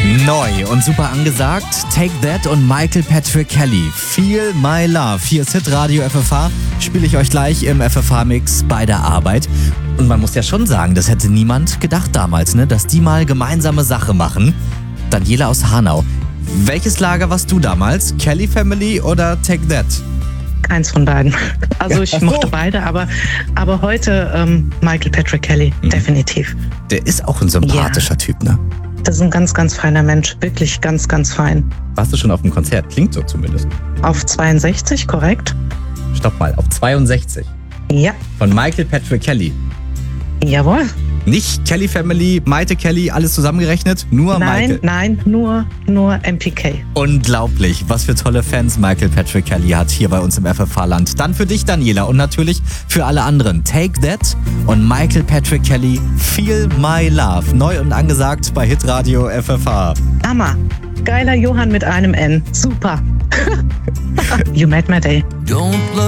Neu und super angesagt, Take That und Michael Patrick Kelly, Feel My Love. Hier ist Hitradio FFH, spiele ich euch gleich im FFH-Mix bei der Arbeit. Und man muss ja schon sagen, das hätte niemand gedacht damals, ne, dass die mal gemeinsame Sache machen. Daniela aus Hanau, welches Lager warst du damals? Kelly Family oder Take That? Keins von beiden. Also ich mochte beide, aber heute Michael Patrick Kelly, definitiv. Der ist auch ein sympathischer Typ, ne? Das ist ein ganz, ganz feiner Mensch. Wirklich ganz, ganz fein. Warst du schon auf dem Konzert? Klingt so zumindest. Auf 62, korrekt? Stopp mal, auf 62? Ja. Von Michael Patrick Kelly? Jawohl. Nicht Kelly Family, Maite Kelly, alles zusammengerechnet? Nur Michael? Nein, nur MPK. Unglaublich, was für tolle Fans Michael Patrick Kelly hat hier bei uns im FFH-Land. Dann für dich, Daniela, und natürlich für alle anderen. Take That und Michael Patrick Kelly, Feel My Love. Neu und angesagt bei Hitradio FFH. Hammer. Geiler Johann mit einem N. Super. You made my day. Don't